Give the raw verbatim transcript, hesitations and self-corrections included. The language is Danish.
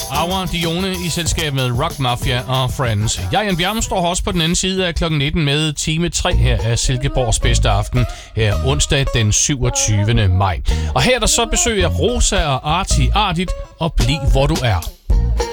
Aura Dione i selskab med Rock Mafia og Friends. Jeg, Jan Bjerm, står også på den anden side af klokken nitten med time tre her af Silkeborgs bedste aften, her onsdag den syvogtyvende maj. Og her er der så besøg af Rosa og Arti Ardit, og bliv hvor du er.